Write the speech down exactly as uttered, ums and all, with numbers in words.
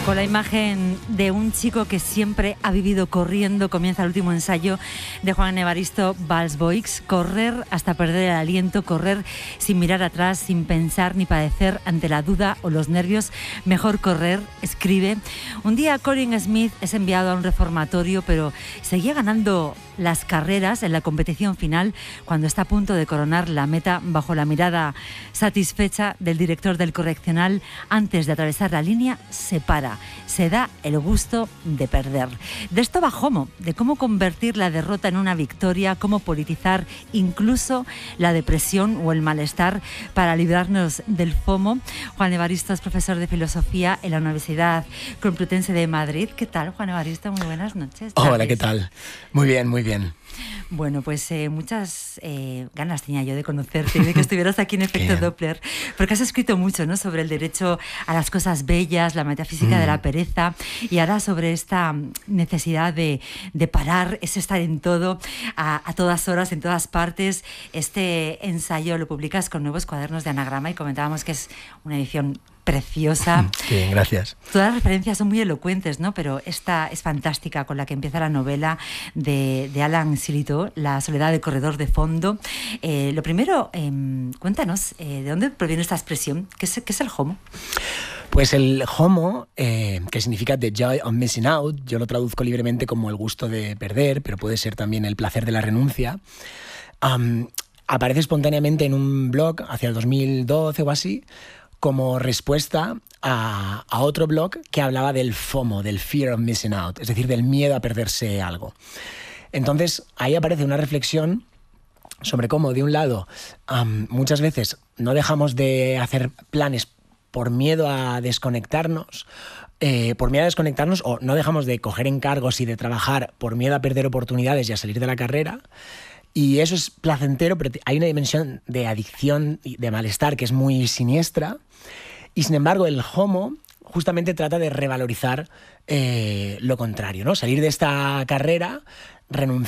Con la imagen de un chico que siempre ha vivido corriendo, comienza el último ensayo de Juan Evaristo Valls-Boix. Correr hasta perder el aliento, correr sin mirar atrás, sin pensar ni padecer ante la duda o los nervios. Mejor correr, escribe. Un día Colin Smith es enviado a un reformatorio, pero seguía ganando las carreras en la competición final cuando está a punto de coronar la meta bajo la mirada satisfecha del director del correccional. Antes de atravesar la línea, se para, se da el gusto de perder. De esto va Homo, de cómo convertir la derrota en una victoria, cómo politizar incluso la depresión o el malestar para librarnos del FOMO. Juan Evaristo es profesor de filosofía en la Universidad Complutense de Madrid. ¿Qué tal, Juan Evaristo? Muy buenas noches. Hola, ¿qué tal? Muy bien, muy bien. Bueno, pues eh, muchas eh, ganas tenía yo de conocerte y de que estuvieras aquí en Efecto Doppler, porque has escrito mucho, ¿no?, sobre el derecho a las cosas bellas, la metafísica mm. de la pereza, y ahora sobre esta necesidad de, de parar, ese estar en todo, a, a todas horas, en todas partes. Este ensayo lo publicas con Nuevos Cuadernos de Anagrama y comentábamos que es una edición preciosa. Bien, gracias. Todas las referencias son muy elocuentes, ¿no? Pero esta es fantástica, con la que empieza la novela de, de Alan Sillitoe, La soledad del corredor de fondo. Eh, lo primero, eh, cuéntanos, eh, ¿de dónde proviene esta expresión? ¿Qué es, qué es el homo? Pues el homo, eh, que significa the joy of missing out, yo lo traduzco libremente como el gusto de perder, pero puede ser también el placer de la renuncia. Um, aparece espontáneamente en un blog hacia el dos mil doce o así, como respuesta a, a otro blog que hablaba del FOMO, del fear of missing out, es decir, del miedo a perderse algo. Entonces, ahí aparece una reflexión sobre cómo, de un lado, um, muchas veces no dejamos de hacer planes por miedo a desconectarnos, eh, por miedo a desconectarnos, o no dejamos de coger encargos y de trabajar por miedo a perder oportunidades y a salir de la carrera. Y eso es placentero, pero hay una dimensión de adicción y de malestar que es muy siniestra. Y sin embargo, el homo justamente trata de revalorizar eh, lo contrario, ¿no? Salir de esta carrera, renunciar